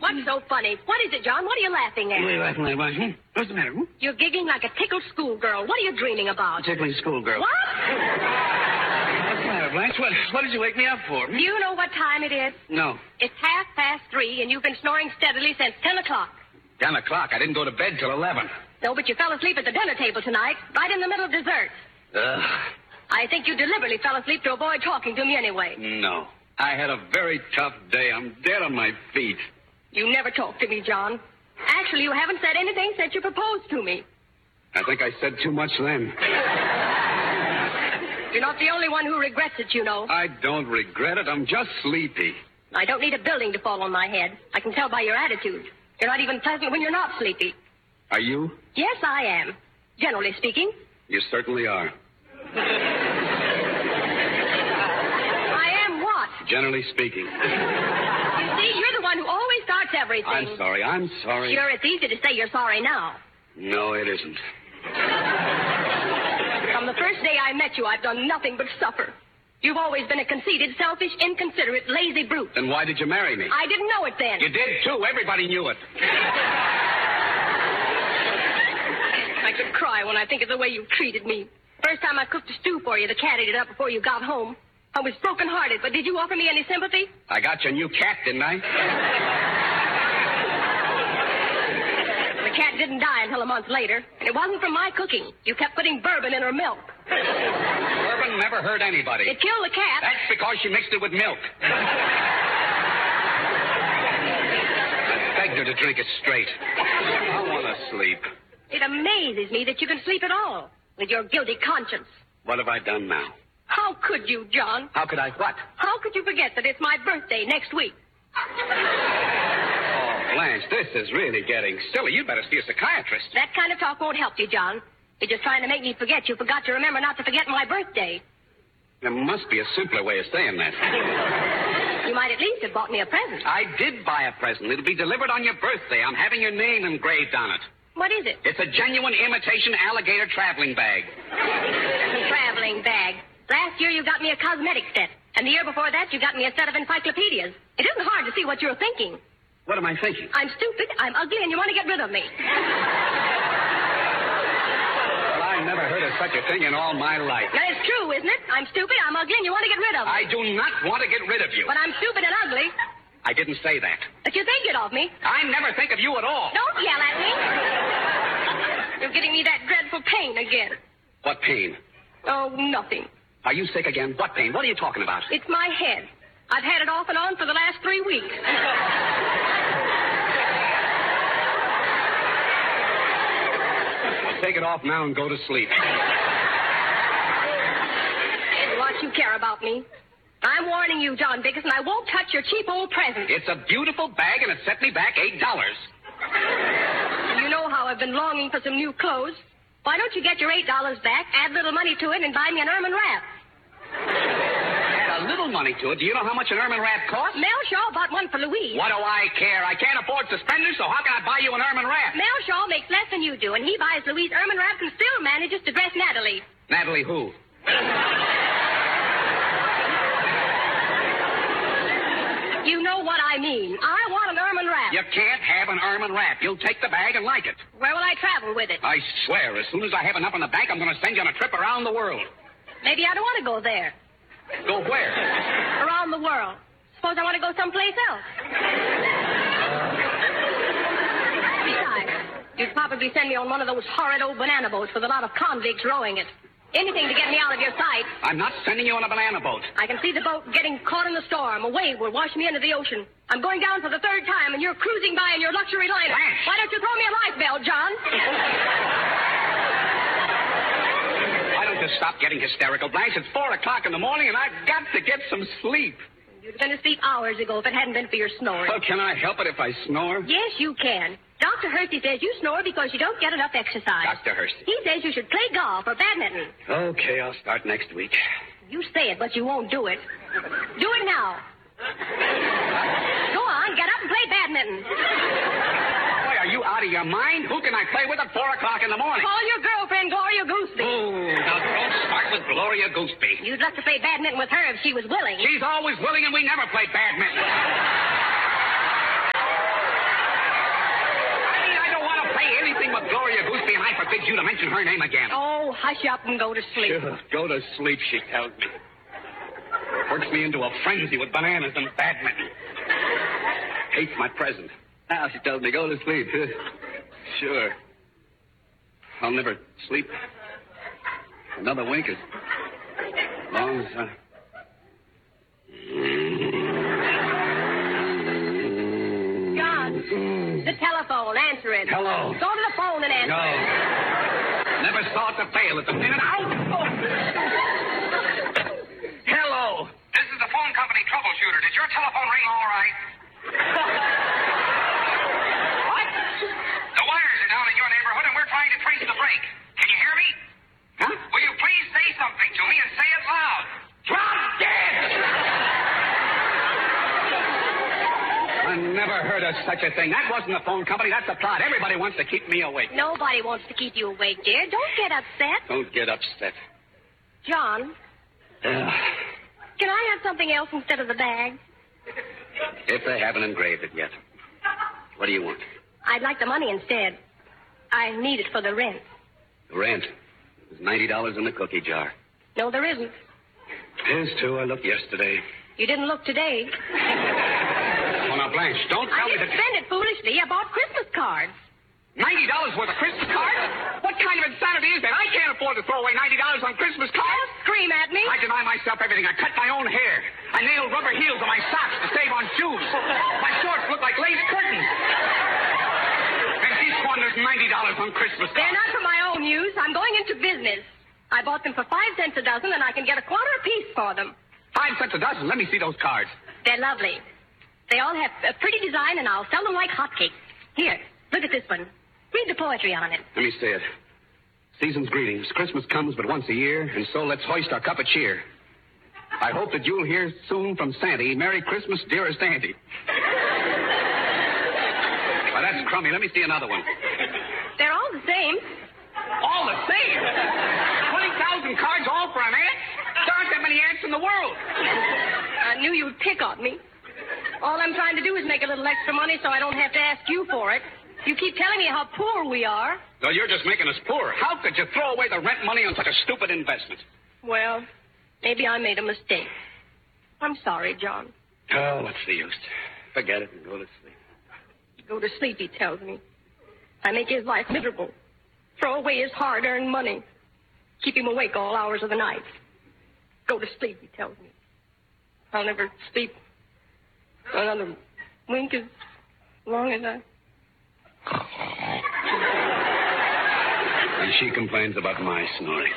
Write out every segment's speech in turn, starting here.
What's so funny? What is it, John? What are you laughing at? What are you laughing at, Blanche? What's the matter? You're giggling like a tickled schoolgirl. What are you dreaming about? Tickling schoolgirl. What? What's the matter, Blanche? What did you wake me up for? Do you know what time it is? No. It's 3:30, and you've been snoring steadily since 10 o'clock. 10 o'clock. I didn't go to bed till 11. No, but you fell asleep at the dinner table tonight, right in the middle of dessert. Ugh. I think you deliberately fell asleep to avoid talking to me anyway. No. I had a very tough day. I'm dead on my feet. You never talk to me, John. Actually, you haven't said anything since you proposed to me. I think I said too much then. You're not the only one who regrets it, you know. I don't regret it. I'm just sleepy. I don't need a building to fall on my head. I can tell by your attitude. You're not even pleasant when you're not sleepy. Are you? Yes, I am. Generally speaking. You certainly are. I am what? Generally speaking. You see, you're the one who always starts everything. I'm sorry. Sure, it's easy to say you're sorry now. No, it isn't. From the first day I met you, I've done nothing but suffer. You've always been a conceited, selfish, inconsiderate, lazy brute. Then why did you marry me? I didn't know it then. You did, too. Everybody knew it. I could cry when I think of the way you treated me. First time I cooked a stew for you, the cat ate it up before you got home. I was broken-hearted, but did you offer me any sympathy? I got your new cat, didn't I? The cat didn't die until a month later, and it wasn't from my cooking. You kept putting bourbon in her milk. Bourbon never hurt anybody. It killed the cat. That's because she mixed it with milk. I begged her to drink it straight. I want to sleep. It amazes me that you can sleep at all with your guilty conscience. What have I done now? How could you, John? How could I what? How could you forget that it's my birthday next week? Oh, Blanche, this is really getting silly. You'd better see a psychiatrist. That kind of talk won't help you, John. You're just trying to make me forget you forgot to remember not to forget my birthday. There must be a simpler way of saying that. You might at least have bought me a present. I did buy a present. It'll be delivered on your birthday. I'm having your name engraved on it. What is it? It's a genuine imitation alligator traveling bag. A traveling bag. Last year you got me a cosmetic set. And the year before that you got me a set of encyclopedias. It isn't hard to see what you're thinking. What am I thinking? I'm stupid, I'm ugly, and you want to get rid of me. Well, I never heard of such a thing in all my life. That is true, isn't it? I'm stupid, I'm ugly, and you want to get rid of me. I do not want to get rid of you. But I'm stupid and ugly. I didn't say that. But you think it of me. I never think of you at all. Don't yell at me. You're giving me that dreadful pain again. What pain? Oh, nothing. Are you sick again? What pain? What are you talking about? It's my head. I've had it off and on for the last 3 weeks. Well, take it off now and go to sleep. What you care about me. I'm warning you, John Dickinson, I won't touch your cheap old present. It's a beautiful bag, and it set me back $8. You know how I've been longing for some new clothes. Why don't you get your $8 back, add a little money to it, and buy me an ermine wrap? Add a little money to it. Do you know how much an ermine wrap costs? Mel Shaw bought one for Louise. What do I care? I can't afford suspenders, so how can I buy you an ermine wrap? Mel Shaw makes less than you do, and he buys Louise ermine wraps and still manages to dress Natalie. Natalie who? You know what I mean. I want an ermine wrap. You can't have an ermine wrap. You'll take the bag and like it. Where will I travel with it? I swear, as soon as I have enough in the bank, I'm going to send you on a trip around the world. Maybe I don't want to go there. Go where? Around the world. Suppose I want to go someplace else. Besides, you'd probably send me on one of those horrid old banana boats with a lot of convicts rowing it. Anything to get me out of your sight. I'm not sending you on a banana boat. I can see the boat getting caught in the storm. A wave will wash me into the ocean. I'm going down for the 3rd time, and you're cruising by in your luxury liner. Blanche. Why don't you throw me a life belt, John? Why don't you stop getting hysterical, Blanche? It's 4 o'clock in the morning, and I've got to get some sleep. You'd been asleep hours ago if it hadn't been for your snoring. Well, can I help it if I snore? Yes, you can. Dr. Hersey says you snore because you don't get enough exercise. Dr. Hersey. He says you should play golf or badminton. Okay, I'll start next week. You say it, but you won't do it. Do it now. Go on, get up and play badminton. Boy, are you out of your mind? Who can I play with at 4 o'clock in the morning? Call your girlfriend, Gloria Gooseby. Oh, now don't start with Gloria Gooseby. You'd love to play badminton with her if she was willing. She's always willing, and we never play badminton. forbids you to mention her name again. Oh, hush up and go to sleep. Sure, go to sleep, she tells me. Works me into a frenzy with bananas and badminton. Hates my present. Now she tells me go to sleep. Sure. I'll never sleep another wink as long as John, the telephone. Answer it. Hello. Go to the phone and answer No. it. Never thought to fail at the minute. Out! Oh. Hello. This is the phone company troubleshooter. Did your telephone ring all right? What? The wires are down in your neighborhood, and we're trying to trace the break. Can you hear me? Huh? Will you please say something to me and say it loud? Drop dead! I never heard of such a thing. That wasn't the phone company. That's a plot. Everybody wants to keep me awake. Nobody wants to keep you awake, dear. Don't get upset. Don't get upset. John, can I have something else instead of the bag? If they haven't engraved it yet. What do you want? I'd like the money instead. I need it for the rent. The rent. There's $90 in the cookie jar. No, there isn't. There's two. I looked yesterday. You didn't look today. Oh, now, Blanche, don't I tell me didn't that... spend it foolishly. I bought Christmas cards. $90 worth of Christmas cards? What kind of insanity is that? I can't afford to throw away $90 on Christmas cards. Don't scream at me. I deny myself everything. I cut my own hair. I nailed rubber heels to my socks to save on shoes. My shorts look like lace curtains. And she squanders $90 on Christmas cards. They're not for my own use. I'm going into business. I bought them for 5 cents a dozen, and I can get $1 apiece for them. 5 cents a dozen. Let me see those cards. They're lovely. They all have a pretty design, and I'll sell them like hotcakes. Here, look at this one. Read the poetry on it. Let me see it. Season's greetings. Christmas comes but once a year, and so let's hoist our cup of cheer. I hope that you'll hear soon from Santy. Merry Christmas, dearest Auntie. Why, that's crummy. Let me see another one. They're all the same. All the same. 20,000 cards all for an ant? There aren't that many ants in the world. I knew you'd pick on me. All I'm trying to do is make a little extra money so I don't have to ask you for it. You keep telling me how poor we are. No, you're just making us poor. How could you throw away the rent money on such a stupid investment? Well, maybe I made a mistake. I'm sorry, John. Oh, what's the use? Forget it and go to sleep. Go to sleep, he tells me. I make his life miserable. Throw away his hard-earned money. Keep him awake all hours of the night. Go to sleep, he tells me. I'll never sleep another wink as long as I... And she complains about my snoring.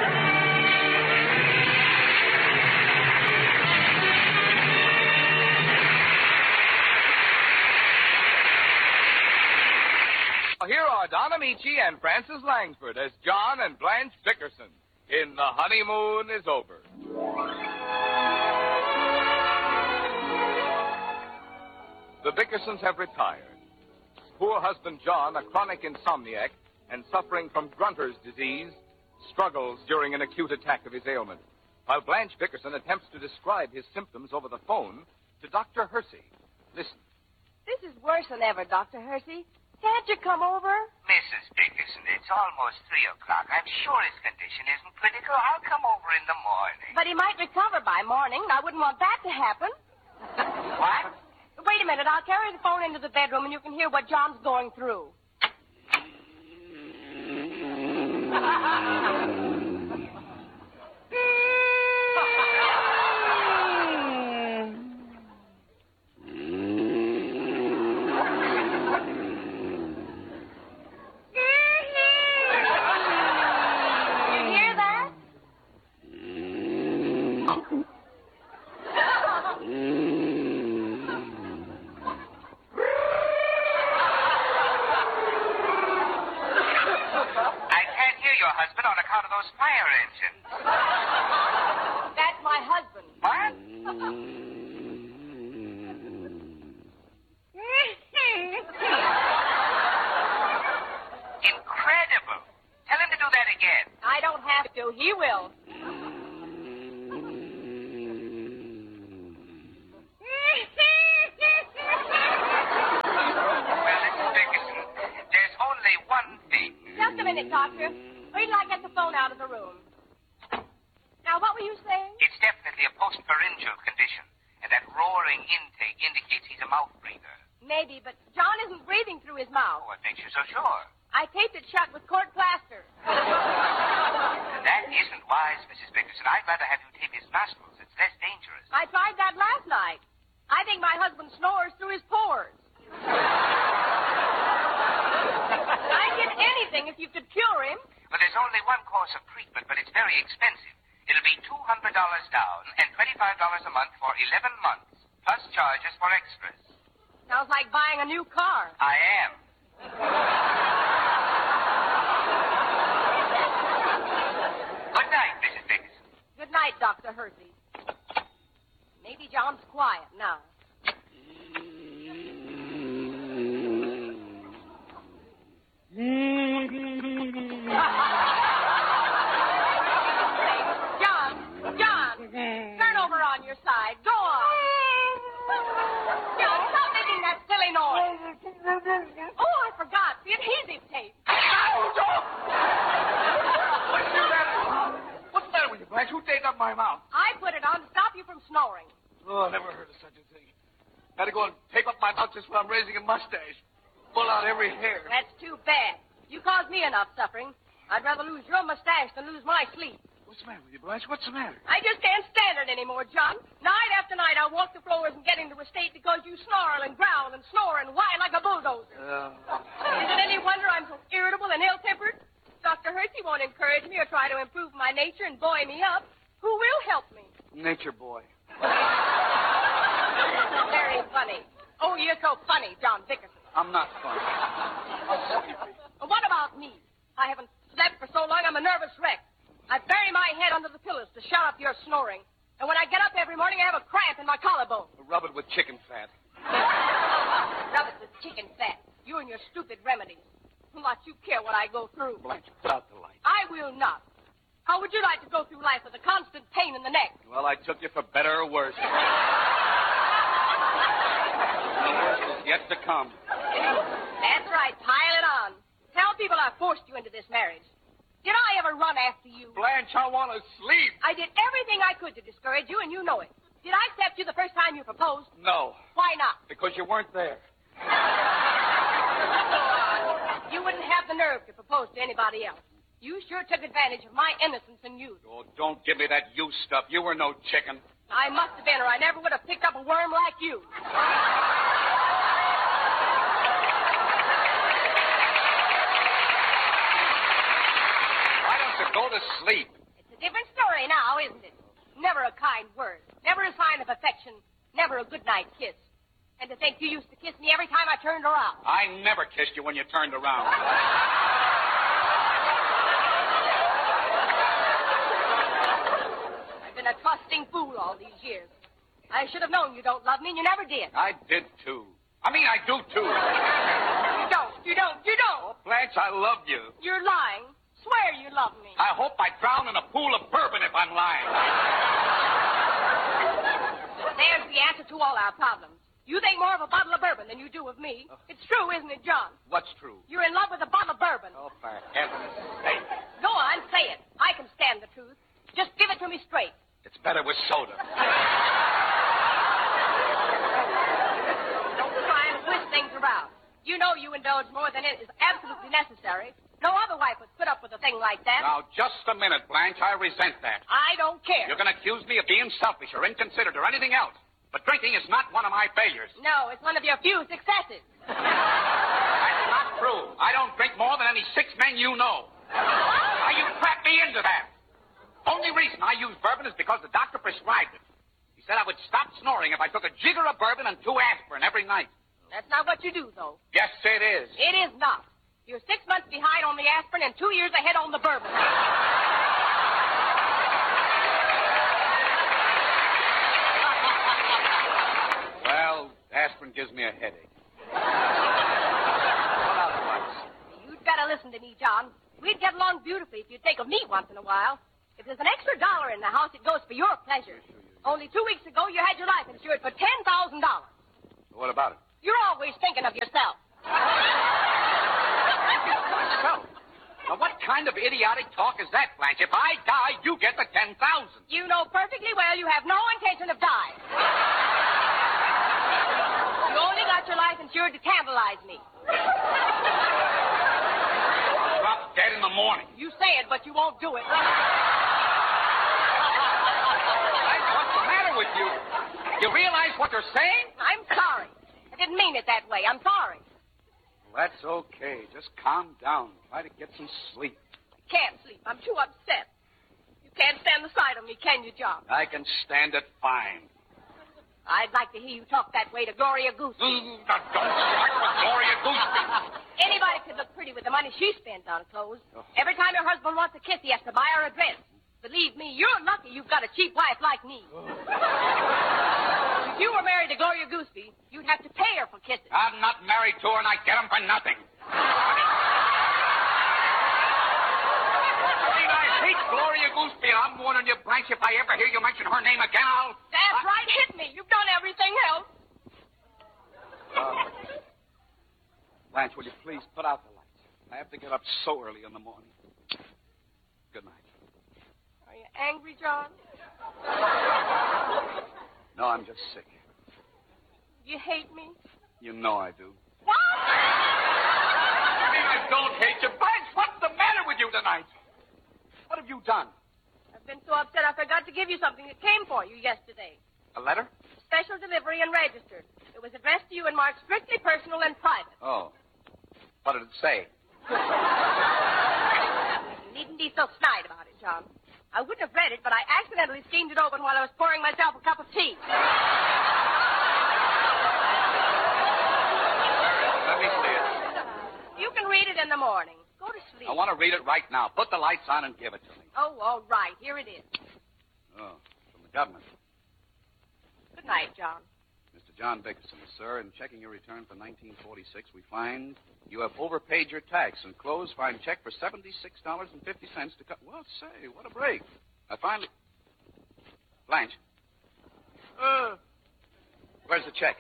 Here are Don Amici and Francis Langsford as John and Blanche Dickerson in The Honeymoon is Over. The Dickersons have retired. Poor husband John, a chronic insomniac and suffering from Grunter's disease, struggles during an acute attack of his ailment, while Blanche Dickerson attempts to describe his symptoms over the phone to Dr. Hersey. Listen. This is worse than ever, Dr. Hersey. Can't you come over? Mrs. Dickerson, it's almost 3 o'clock. I'm sure his condition isn't critical. I'll come over in the morning. But he might recover by morning. I wouldn't want that to happen. What? Wait a minute. I'll carry the phone into the bedroom and you can hear what John's going through. Fire engine. That's my husband. What? Incredible. Tell him to do that again. I don't have to. He will. Well, Mrs. Dickerson, there's only one thing. Just a minute. minute, Doctor. Wait till I get the phone out of the room. Now, what were you saying? It's definitely a postpharyngeal condition, and that roaring intake indicates he's a mouth breather. Maybe, but John isn't breathing through his mouth. What makes you so sure? I taped it shut with court plaster. That isn't wise, Mrs. Bickerson. I'd rather have you tape his nostrils. It's less dangerous. I tried that last night. I think my husband snores through his pores. I'd give anything if you could cure him. Well, there's only one course of treatment, but it's very expensive. It'll be $200 down and $25 a month for 11 months, plus charges for extras. Sounds like buying a new car. I am. Good night, Mrs. Bickerson. Good night, Dr. Hersey. Maybe John's quiet now. John, turn over on your side. Go on. John, stop making that silly noise. Oh, I forgot. The adhesive tape. What's the matter with you, Blanche? Who taped up my mouth? I put it on to stop you from snoring. Oh, I never heard of such a thing. Had to go and tape up my mouth just when I'm raising a mustache. Pull out every hair. That's too bad. You caused me enough suffering. I'd rather lose your mustache than lose my sleep. What's the matter with you, Blanche? What's the matter? I just can't stand it anymore, John. Night after night, I walk the floors and get into a state because you snarl and growl and snore and whine like a bulldozer. Is it any wonder I'm so irritable and ill-tempered? Dr. Hersey won't encourage me or try to improve my nature and buoy me up. Who will help me? Nature boy. Very funny. Oh, you're so funny, John Dickerson. I'm not funny. I'm sleepy. What about me? I haven't slept for so long, I'm a nervous wreck. I bury my head under the pillows to shut up your snoring. And when I get up every morning, I have a cramp in my collarbone. Rub it with chicken fat. Rub it with chicken fat. You and your stupid remedies. Not you care what I go through. Blanche, put out the light. I will not. How would you like to go through life with a constant pain in the neck? Well, I took you for better or worse. The worst is yet to come. That's right. Pile it on. Tell people I forced you into this marriage. Did I ever run after you? Blanche, I want to sleep. I did everything I could to discourage you, and you know it. Did I accept you the first time you proposed? No. Why not? Because you weren't there. You wouldn't have the nerve to propose to anybody else. You sure took advantage of my innocence and youth. Oh, don't give me that you stuff. You were no chicken. I must have been, or I never would have picked up a worm like you. Why don't you go to sleep? It's a different story now, isn't it? Never a kind word. Never a sign of affection. Never a good-night kiss. And to think you used to kiss me every time I turned around. I never kissed you when you turned around. I've been a trusting fool all these years. I should have known you don't love me, and you never did. I did, too. I do, too. You don't. Oh, Blanche, I love you. You're lying. Swear you love me. I hope I drown in a pool of bourbon if I'm lying. There's the answer to all our problems. You think more of a bottle of bourbon than you do of me. It's true, isn't it, John? What's true? You're in love with a bottle of bourbon. Oh, for heaven's sake. Go on, say it. I can stand the truth. Just give it to me straight. It's better with soda. Don't try and twist things around. You know you indulge more than is absolutely necessary. No other wife would put up with a thing like that. Now, just a minute, Blanche. I resent that. I don't care. You're going to accuse me of being selfish or inconsiderate or anything else. But drinking is not one of my failures. No, it's one of your few successes. That's not true. I don't drink more than any 6 men you know. Now, you crap me into that. Only reason I use bourbon is because the doctor prescribed it. He said I would stop snoring if I took a jigger of bourbon and 2 aspirin every night. That's not what you do, though. Yes, it is. It is not. You're 6 months behind on the aspirin and 2 years ahead on the bourbon. Well, aspirin gives me a headache. What otherwise? You'd better listen to me, John. We'd get along beautifully if you'd take of me once in a while. If there's an extra $1 in the house, it goes for your pleasure. Only 2 weeks ago, you had your life insured for $10,000. What about it? You're always thinking of yourself. Myself? Now, what insured to tantalize me. Drop dead in the morning. You say it, but you won't do it. What's the matter with you? You realize what they're saying? I'm sorry. I didn't mean it that way. I'm sorry. Well, that's okay. Just calm down. Try to get some sleep. I can't sleep. I'm too upset. You can't stand the sight of me, can you, John? I can stand it fine. I'd like to hear you talk that way to Gloria Gooseby. Don't start with Gloria Gooseby. Anybody could look pretty with the money she spends on clothes. Every time her husband wants a kiss, he has to buy her a dress. Believe me, you're lucky you've got a cheap wife like me. If you were married to Gloria Gooseby, you'd have to pay her for kisses. I'm not married to her, and I get them for nothing. I hate Gloria Gooseby, and I'm warning you, Blanche, if I ever hear you mention her name again, I'll... That's right, hit me. You've done everything else. Blanche, will you please put out the lights? I have to get up so early in the morning. Good night. Are you angry, John? No, I'm just sick. You hate me? You know I do. What? I mean, I don't hate you. Blanche, what's the matter with you tonight? What have you done? I've been so upset I forgot to give you something that came for you yesterday. A letter? Special delivery and registered. It was addressed to you and marked strictly personal and private. Oh. What did it say? You needn't be so snide about it, John. I wouldn't have read it, but I accidentally steamed it open while I was pouring myself a cup of tea. Let me see it. You can read it in the morning. Go to sleep. I want to read it right now. Put the lights on and give it to me. Oh, all right. Here it is. Oh, from the government. Good night, John. Mr. John Bickerson, sir, in checking your return for 1946, we find you have overpaid your tax. Enclosed, find check for $76.50 to cut. Well, say, what a break. I finally... Blanche. Where's the check?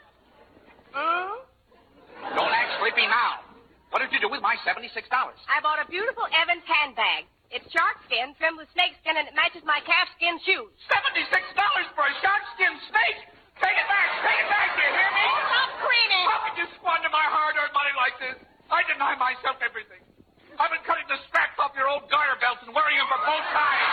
Don't act sleepy now. What did you do with my $76? I bought a beautiful Evans handbag. It's shark skin, trimmed with snake skin, and it matches my calfskin shoes. $76 for a shark-skin snake? Take it back! Take it back! Do you hear me? Oh, stop screaming! How could you squander my hard-earned money like this? I deny myself everything. I've been cutting the straps off your old garter belts and wearing them for both sides.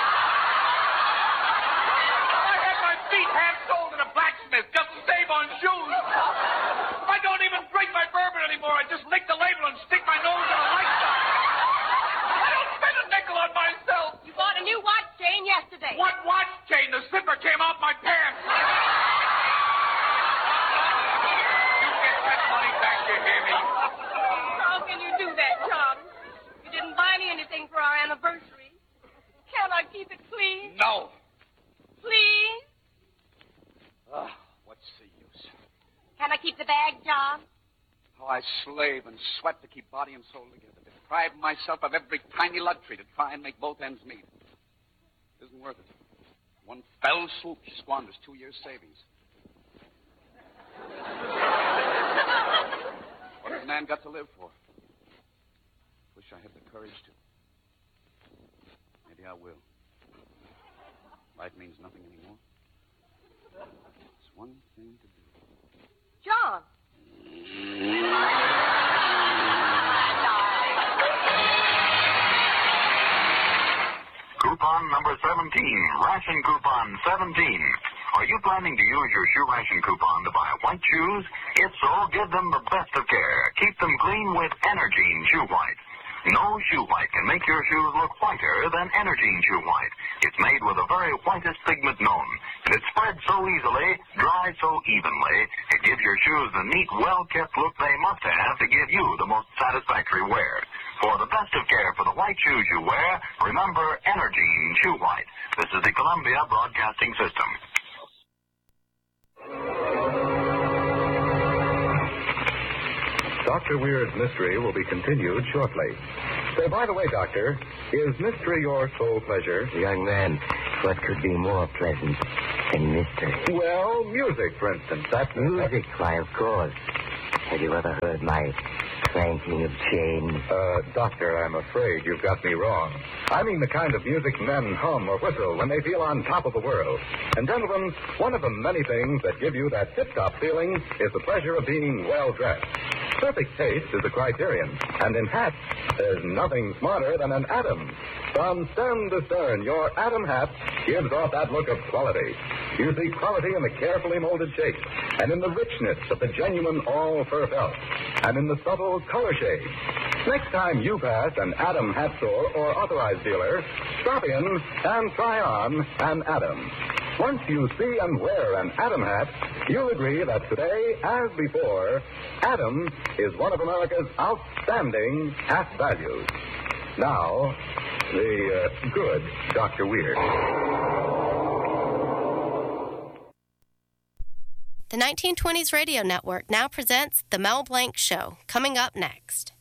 I had my feet half-soled at a blacksmith just to save on shoes. I don't even drink my bourbon anymore. I just lick the label and stick my nose in a light sock. I don't spend a nickel on myself. You bought a new watch chain yesterday. What watch chain? The zipper came off my pants. You get that money back, you hear me? How can you do that, John? You didn't buy me anything for our anniversary. Can't I keep it clean? No. Please? What's the use? Can I keep the bag, John? Oh, I slave and sweat to keep body and soul together. Deprive myself of every tiny luxury to try and make both ends meet. It isn't worth it. One fell swoop squanders 2 years' savings. What has a man got to live for? Wish I had the courage to. Maybe I will. Life means nothing anymore. It's one thing to do. John. Coupon number 17, ration coupon 17. Are you planning to use your shoe ration coupon to buy white shoes? If so, give them the best of care. Keep them clean with Energine Shoe White. No shoe white can make your shoes look whiter than Energine Shoe White. It's made with the very whitest pigment known. And it spreads so easily, dries so evenly, it gives your shoes the neat, well-kept look they must have to give you the most satisfactory wear. For the best of care for the white shoes you wear, remember Energine Shoe White. This is the Columbia Broadcasting System. Dr. Weird's mystery will be continued shortly. Say, by the way, Doctor, is mystery your sole pleasure? Young man, what could be more pleasant than mystery? Well, music, for instance. That's Music, why, of course. Have you ever heard my clanking of chains? Doctor, I'm afraid you've got me wrong. I mean the kind of music men hum or whistle when they feel on top of the world. And, gentlemen, one of the many things that give you that tip-top feeling is the pleasure of being well-dressed. Perfect taste is the criterion. And in hats, there's nothing smarter than an Atom. From stem to stern, your Atom hat gives off that look of quality. You see quality in the carefully molded shape, and in the richness of the genuine all-fur felt, and in the subtle color shades. Next time you pass an Atom hat store or authorized dealer, stop in and try on an Atom. Once you see and wear an Atom hat, you'll agree that today, as before, Atom is one of America's outstanding hat values. Now, the good Dr. Weir. The 1920s Radio Network now presents The Mel Blanc Show, coming up next.